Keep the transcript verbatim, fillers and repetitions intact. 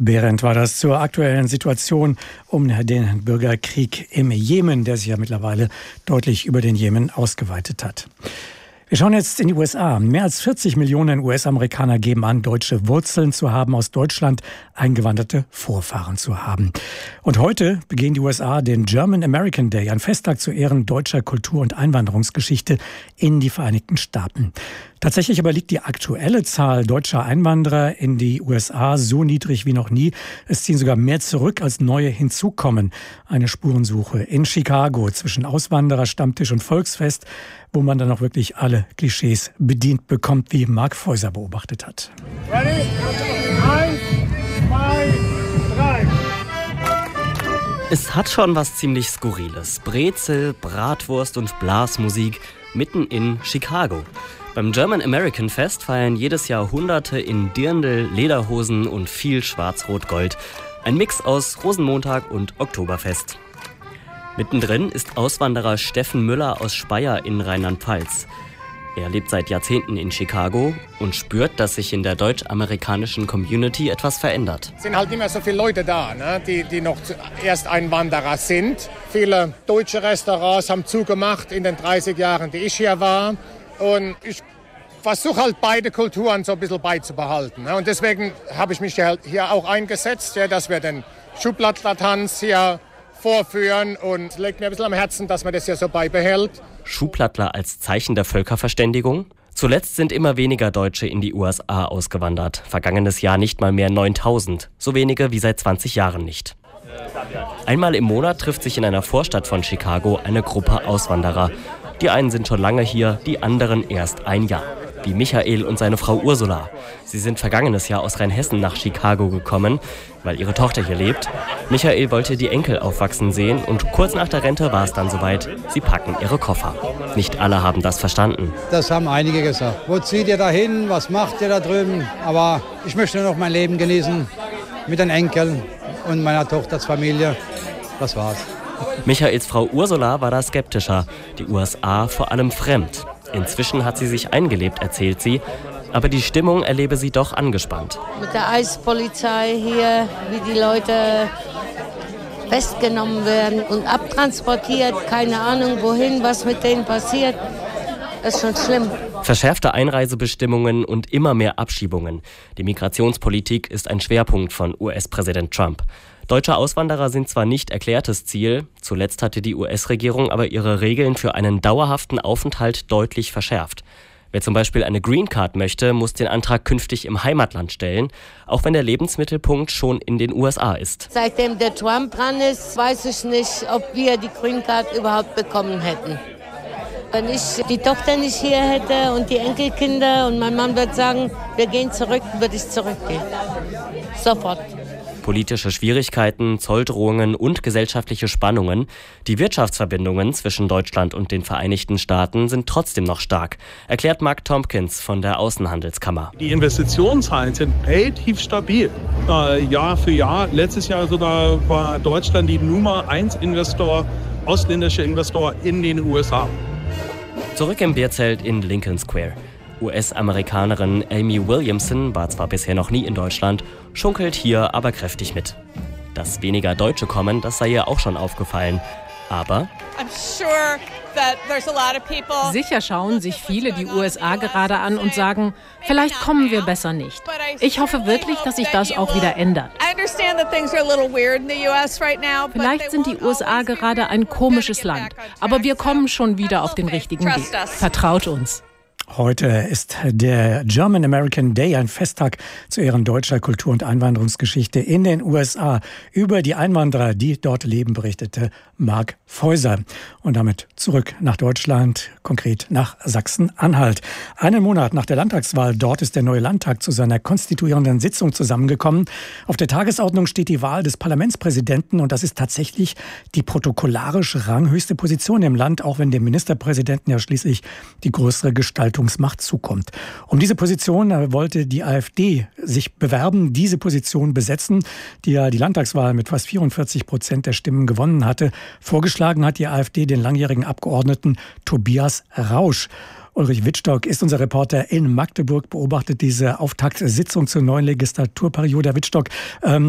Behrendt war das zur aktuellen Situation um den Bürgerkrieg im Jemen, der sich ja mittlerweile deutlich über den Jemen ausgeweitet hat. Wir schauen jetzt in die U S A. Mehr als vierzig Millionen U S-Amerikaner geben an, deutsche Wurzeln zu haben, aus Deutschland eingewanderte Vorfahren zu haben. Und heute begehen die U S A den German American Day, ein Festtag zu Ehren deutscher Kultur- und Einwanderungsgeschichte in die Vereinigten Staaten. Tatsächlich aber liegt die aktuelle Zahl deutscher Einwanderer in die U S A so niedrig wie noch nie. Es ziehen sogar mehr zurück, als neue hinzukommen. Eine Spurensuche in Chicago zwischen Auswanderer, Stammtisch und Volksfest, wo man dann auch wirklich alle Klischees bedient bekommt, wie Mark Feuser beobachtet hat. Ready? Eins, zwei, drei. Es hat schon was ziemlich Skurriles. Brezel, Bratwurst und Blasmusik mitten in Chicago. Beim German American Fest feiern jedes Jahr Hunderte in Dirndl, Lederhosen und viel Schwarz-Rot-Gold. Ein Mix aus Rosenmontag und Oktoberfest. Mittendrin ist Auswanderer Steffen Müller aus Speyer in Rheinland-Pfalz. Er lebt seit Jahrzehnten in Chicago und spürt, dass sich in der deutsch-amerikanischen Community etwas verändert. Es sind halt nicht mehr so viele Leute da, ne, die, die noch erst Einwanderer sind. Viele deutsche Restaurants haben zugemacht in den dreißig Jahren, die ich hier war. Und ich versuche halt beide Kulturen so ein bisschen beizubehalten. Ne? Und deswegen habe ich mich hier auch eingesetzt, ja, dass wir den Schuhplattler-Tanz hier vorführen. Und es liegt mir ein bisschen am Herzen, dass man das hier so beibehält. Schuhplattler als Zeichen der Völkerverständigung? Zuletzt sind immer weniger Deutsche in die U S A ausgewandert. Vergangenes Jahr nicht mal mehr neuntausend. So wenige wie seit zwanzig Jahren nicht. Einmal im Monat trifft sich in einer Vorstadt von Chicago eine Gruppe Auswanderer. Die einen sind schon lange hier, die anderen erst ein Jahr. Wie Michael und seine Frau Ursula. Sie sind vergangenes Jahr aus Rheinhessen nach Chicago gekommen, weil ihre Tochter hier lebt. Michael wollte die Enkel aufwachsen sehen und kurz nach der Rente war es dann soweit. Sie packen ihre Koffer. Nicht alle haben das verstanden. Das haben einige gesagt. Wo zieht ihr da hin? Was macht ihr da drüben? Aber ich möchte nur noch mein Leben genießen mit den Enkeln und meiner Tochters Familie. Das war's. Michaels Frau Ursula war da skeptischer. Die U S A vor allem fremd. Inzwischen hat sie sich eingelebt, erzählt sie. Aber die Stimmung erlebe sie doch angespannt. Mit der Eispolizei hier, wie die Leute festgenommen werden und abtransportiert. Keine Ahnung wohin, was mit denen passiert. Das ist schon schlimm. Verschärfte Einreisebestimmungen und immer mehr Abschiebungen. Die Migrationspolitik ist ein Schwerpunkt von U S-Präsident Trump. Deutsche Auswanderer sind zwar nicht erklärtes Ziel, zuletzt hatte die U S-Regierung aber ihre Regeln für einen dauerhaften Aufenthalt deutlich verschärft. Wer zum Beispiel eine Green Card möchte, muss den Antrag künftig im Heimatland stellen, auch wenn der Lebensmittelpunkt schon in den U S A ist. Seitdem der Trump dran ist, weiß ich nicht, ob wir die Green Card überhaupt bekommen hätten. Wenn ich die Tochter nicht hier hätte und die Enkelkinder und mein Mann wird sagen, wir gehen zurück, würde ich zurückgehen. Sofort. Politische Schwierigkeiten, Zolldrohungen und gesellschaftliche Spannungen. Die Wirtschaftsverbindungen zwischen Deutschland und den Vereinigten Staaten sind trotzdem noch stark, erklärt Mark Tompkins von der Außenhandelskammer. Die Investitionszahlen sind relativ stabil. Äh, Jahr für Jahr. Letztes Jahr sogar war Deutschland die Nummer eins Investor, ausländischer Investor in den U S A. Zurück im Bierzelt in Lincoln Square. U S-Amerikanerin Amy Williamson war zwar bisher noch nie in Deutschland, schunkelt hier aber kräftig mit. Dass weniger Deutsche kommen, das sei ihr auch schon aufgefallen. Aber sicher schauen sich viele die U S A gerade an und sagen, vielleicht kommen wir besser nicht. Ich hoffe wirklich, dass sich das auch wieder ändert. Vielleicht sind die U S A gerade ein komisches Land, aber wir kommen schon wieder auf den richtigen Weg. Vertraut uns. Heute ist der German American Day, ein Festtag zu Ehren deutscher Kultur- und Einwanderungsgeschichte in den U S A. Über die Einwanderer, die dort leben, berichtete Mark Feuser. Und damit zurück nach Deutschland, konkret nach Sachsen-Anhalt. Einen Monat nach der Landtagswahl dort ist der neue Landtag zu seiner konstituierenden Sitzung zusammengekommen. Auf der Tagesordnung steht die Wahl des Parlamentspräsidenten und das ist tatsächlich die protokollarisch ranghöchste Position im Land, auch wenn dem Ministerpräsidenten ja schließlich die größere Gestaltungsmacht zukommt. Um diese Position wollte die AfD sich bewerben, diese Position besetzen, die ja die Landtagswahl mit fast vierundvierzig Prozent der Stimmen gewonnen hatte. Vorgeschlagen hat die AfD den langjährigen Abgeordneten Tobias Rausch. Ulrich Wittstock ist unser Reporter in Magdeburg, beobachtet diese Auftaktsitzung zur neuen Legislaturperiode. Herr Wittstock, ähm,